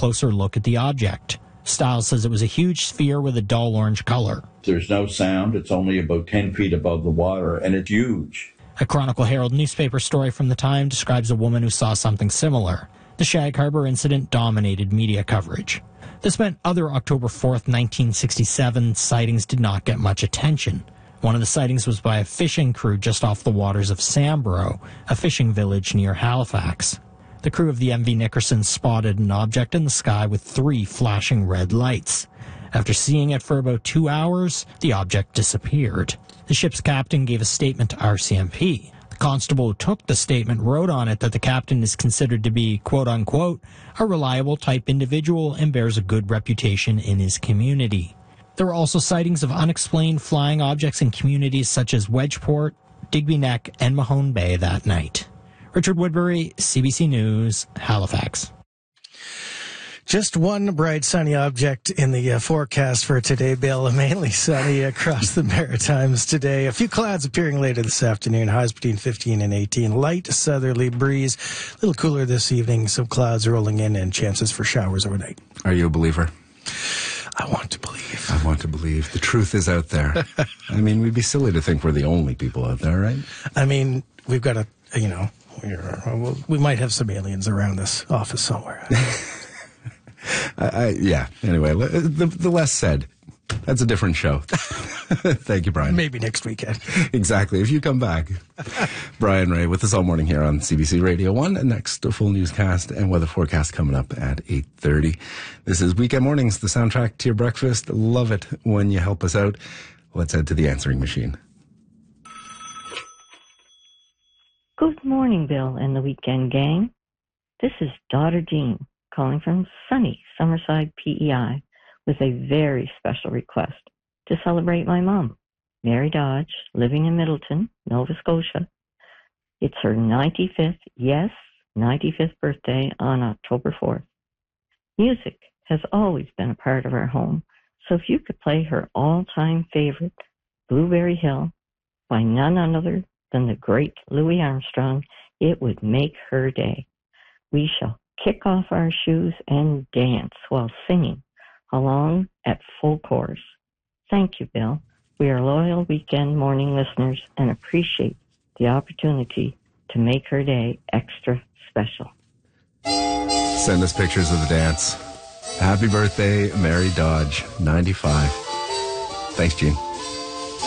closer look at the object. Stiles says it was a huge sphere with a dull orange color. There's no sound. It's only about 10 feet above the water, and it's huge. A Chronicle Herald newspaper story from the time describes a woman who saw something similar. The Shag Harbor incident dominated media coverage. This meant other October 4th, 1967 sightings did not get much attention. One of the sightings was by a fishing crew just off the waters of Samborough, a fishing village near Halifax. The crew of the MV Nickerson spotted an object in the sky with 3 flashing red lights. After seeing it for about 2 hours, the object disappeared. The ship's captain gave a statement to RCMP. The constable who took the statement wrote on it that the captain is considered to be, quote-unquote, a reliable type individual and bears a good reputation in his community. There were also sightings of unexplained flying objects in communities such as Wedgeport, Digby Neck, and Mahone Bay that night. Richard Woodbury, CBC News, Halifax. Just one bright sunny object in the forecast for today, Bill. Mainly sunny across the Maritimes today. A few clouds appearing later this afternoon. Highs between 15 and 18. Light southerly breeze. A little cooler this evening. Some clouds rolling in and chances for showers overnight. Are you a believer? I want to believe. I want to believe. The truth is out there. I mean, we'd be silly to think we're the only people out there, right? I mean, we've got a, we might have some aliens around this office somewhere. Yeah. Anyway, the less said. That's a different show. Thank you, Brian. Maybe next weekend. Exactly. If you come back. Brian Ray with us all morning here on CBC Radio 1. And next, a full newscast and weather forecast coming up at 8:30. This is Weekend Mornings, the soundtrack to your breakfast. Love it when you help us out. Let's head to the answering machine. Good morning, Bill and the Weekend Gang. This is daughter Jean calling from sunny Summerside, PEI, with a very special request to celebrate my mom, Mary Dodge, living in Middleton, Nova Scotia. It's her 95th, yes, 95th birthday on October 4th. Music has always been a part of our home, so if you could play her all-time favorite, Blueberry Hill, by none other than the great Louis Armstrong, it would make her day. We shall kick off our shoes and dance while singing along at full chorus. Thank you, Bill. We are loyal Weekend Morning listeners and appreciate the opportunity to make her day extra special. Send us pictures of the dance. Happy birthday, Mary Dodge, 95. Thanks, Gene.